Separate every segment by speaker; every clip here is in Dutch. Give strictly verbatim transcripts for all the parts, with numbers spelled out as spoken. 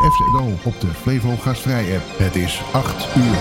Speaker 1: F Z O op de Flevo Gastvrij app. Het is acht uur.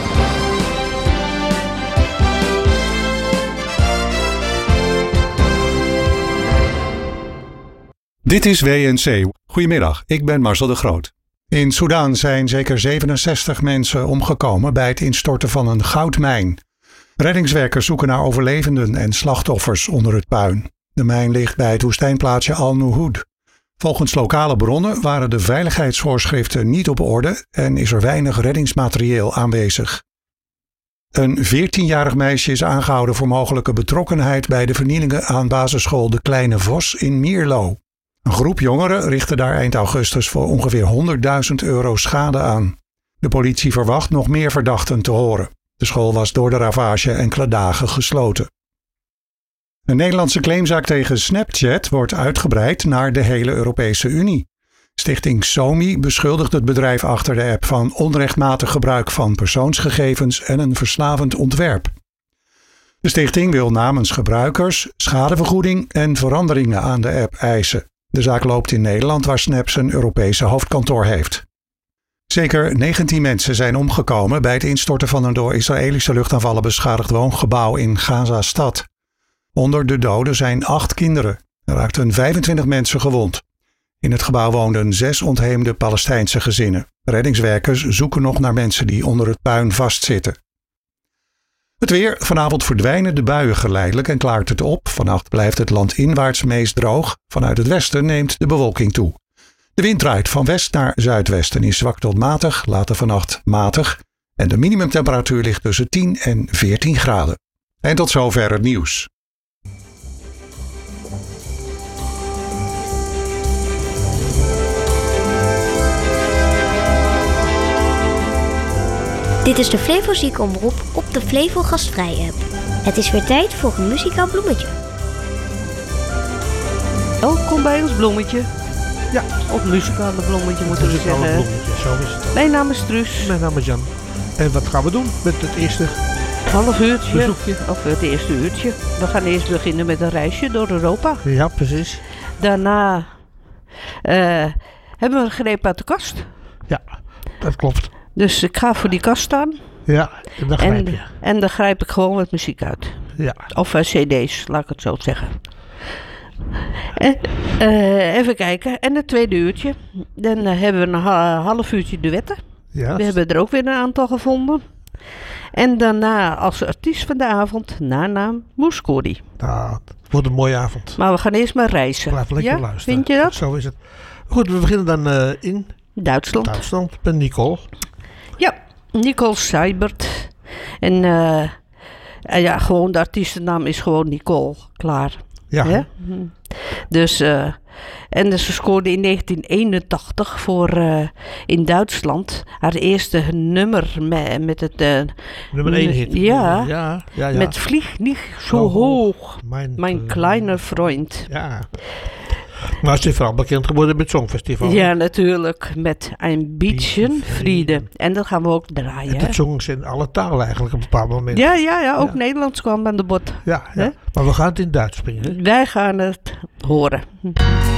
Speaker 2: Dit is W N C. Goedemiddag, ik ben Marcel de Groot. In Soedan zijn zeker zevenenzestig mensen omgekomen bij het instorten van een goudmijn. Reddingswerkers zoeken naar overlevenden en slachtoffers onder het puin. De mijn ligt bij het woestijnplaatsje Al-Nuhud. Volgens lokale bronnen waren de veiligheidsvoorschriften niet op orde en is er weinig reddingsmaterieel aanwezig. Een veertienjarig meisje is aangehouden voor mogelijke betrokkenheid bij de vernielingen aan basisschool De Kleine Vos in Mierlo. Een groep jongeren richtte daar eind augustus voor ongeveer honderdduizend euro schade aan. De politie verwacht nog meer verdachten te horen. De school was door de ravage enkele dagen gesloten. Een Nederlandse claimzaak tegen Snapchat wordt uitgebreid naar de hele Europese Unie. Stichting SOMI beschuldigt het bedrijf achter de app van onrechtmatig gebruik van persoonsgegevens en een verslavend ontwerp. De stichting wil namens gebruikers schadevergoeding en veranderingen aan de app eisen. De zaak loopt in Nederland, waar Snap zijn Europese hoofdkantoor heeft. Zeker negentien mensen zijn omgekomen bij het instorten van een door Israëlische luchtaanvallen beschadigd woongebouw in Gaza-stad. Onder de doden zijn acht kinderen. Er raakten vijfentwintig mensen gewond. In het gebouw woonden zes ontheemde Palestijnse gezinnen. Reddingswerkers zoeken nog naar mensen die onder het puin vastzitten. Het weer. Vanavond verdwijnen de buien geleidelijk en klaart het op. Vannacht blijft het landinwaarts meest droog. Vanuit het westen neemt de bewolking toe. De wind draait van west naar zuidwest en is zwak tot matig, later vannacht matig. En de minimumtemperatuur ligt tussen tien en veertien graden. En tot zover het nieuws.
Speaker 3: Dit is de Flevo Ziekenomroep op de Flevo Gastvrij app. Het is weer tijd voor een muzikaal bloemetje.
Speaker 4: Welkom bij ons bloemetje.
Speaker 5: Ja.
Speaker 4: Of muzikale bloemetje moeten we zeggen.
Speaker 5: Bloemetje, zo is het.
Speaker 4: Mijn naam is Truus.
Speaker 5: Mijn naam is Jan. En wat gaan we doen met het eerste
Speaker 4: half uurtje?
Speaker 5: bezoekje?
Speaker 4: Of het eerste uurtje. We gaan eerst beginnen met een reisje door Europa.
Speaker 5: Ja, precies.
Speaker 4: Daarna uh, hebben we een greep uit de kast.
Speaker 5: Ja, dat klopt.
Speaker 4: Dus ik ga voor die kast staan.
Speaker 5: Ja, en dan grijp je.
Speaker 4: En, en dan grijp ik gewoon wat muziek uit.
Speaker 5: Ja.
Speaker 4: Of uh, cd's, laat ik het zo zeggen. En, uh, even kijken. En het tweede uurtje. Dan uh, hebben we een ha- half uurtje duetten.
Speaker 5: Ja.
Speaker 4: We hebben er ook weer een aantal gevonden. En daarna als artiest van de avond, naam Mouskouri.
Speaker 5: Nou, het wordt een mooie avond.
Speaker 4: Maar we gaan eerst maar reizen.
Speaker 5: Blijf lekker
Speaker 4: ja?
Speaker 5: luisteren.
Speaker 4: Vind je dat?
Speaker 5: Zo is het. Goed, we beginnen dan uh, in
Speaker 4: Duitsland.
Speaker 5: Duitsland met Nicole.
Speaker 4: Ja, Nicole Seibert. En uh, uh, ja, gewoon de artiestennaam is gewoon Nicole. Klaar.
Speaker 5: Ja.
Speaker 4: Hè? Dus, uh, en dus ze scoorde in negentien eenentachtig voor uh, in Duitsland haar eerste nummer met, met het... Uh,
Speaker 5: Nummer één hit.
Speaker 4: Ja,
Speaker 5: ja, ja, ja.
Speaker 4: met Vlieg niet zo
Speaker 5: Zo
Speaker 4: hoog,
Speaker 5: hoog. Mijn,
Speaker 4: mijn
Speaker 5: uh,
Speaker 4: kleine vriend.
Speaker 5: Ja. Maar ze is vooral bekend geworden met het Songfestival.
Speaker 4: Ja, natuurlijk. Met Ein bisschen Friede. En dat gaan we ook draaien.
Speaker 5: En dat zongen ze in alle talen eigenlijk op een bepaald moment.
Speaker 4: Ja, ja, ja. Ook
Speaker 5: ja.
Speaker 4: Nederlands kwam aan de bod.
Speaker 5: Ja, ja. Maar we gaan het in Duits springen.
Speaker 4: Wij gaan het horen.